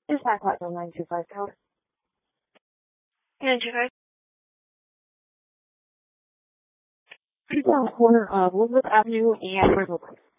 Is my Platinum 925 code? 925. Down corner of Elizabeth Avenue and River.